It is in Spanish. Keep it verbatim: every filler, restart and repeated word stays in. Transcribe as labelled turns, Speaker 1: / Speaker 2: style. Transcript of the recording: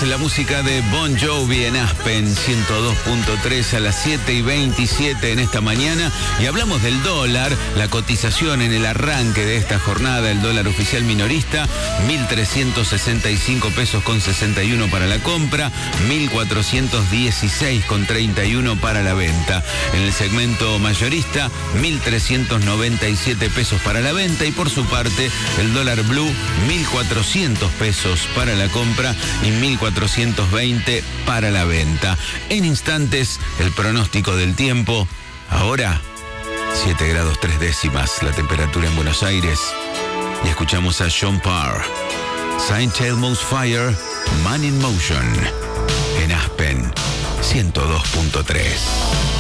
Speaker 1: escuchamos la música de Bon Jovi en Aspen ciento dos punto tres a las siete y veintisiete en esta mañana. Y hablamos del dólar, la cotización en el arranque de esta jornada, el dólar oficial minorista, mil trescientos sesenta y cinco pesos con sesenta y uno para la compra, mil cuatrocientos dieciséis con treinta y uno para la venta. En el segmento mayorista, mil trescientos noventa y siete pesos para la venta. Y por su parte, el dólar blue, mil cuatrocientos pesos para la compra y mil cuatrocientos veinte para la venta. En instantes, el pronóstico del tiempo. Ahora, siete grados tres décimas la temperatura en Buenos Aires. Y escuchamos a Sean Parr, Saint Elmo's Fire, Man in Motion, en Aspen ciento dos punto tres.